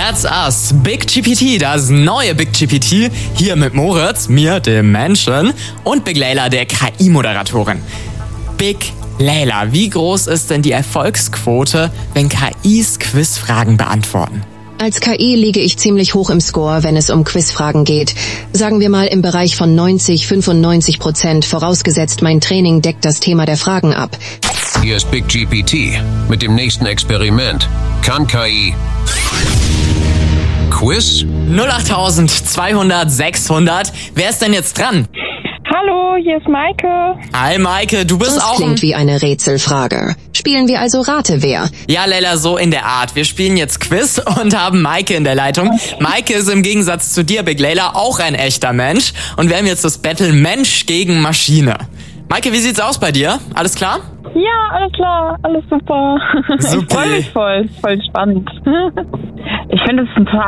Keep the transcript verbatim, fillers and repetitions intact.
That's Us, Big G P T, das neue Big G P T, hier mit Moritz, mir, dem Menschen, und Big Layla, der K I-Moderatorin. Big Layla, wie groß ist denn die Erfolgsquote, wenn K Is Quizfragen beantworten? Als K I liege ich ziemlich hoch im Score, wenn es um Quizfragen geht. Sagen wir mal im Bereich von neunzig, fünfundneunzig Prozent, vorausgesetzt mein Training deckt das Thema der Fragen ab. Hier ist Big G P T mit dem nächsten Experiment. Kann K I Quiz? null acht zweihundert sechshundert. Wer ist denn jetzt dran? Hallo, hier ist Maike. Hi Maike, du bist Das auch... klingt wie eine Rätselfrage. Spielen wir also Rate wer? Ja, Layla, so in der Art. Wir spielen jetzt Quiz und haben Maike in der Leitung. Maike ist im Gegensatz zu dir, Big Layla, auch ein echter Mensch. Und wir haben jetzt das Battle Mensch gegen Maschine. Maike, wie sieht's aus bei dir? Alles klar? Ja, alles klar, alles super. Super. Ich freue mich voll, voll spannend. Ich finde es total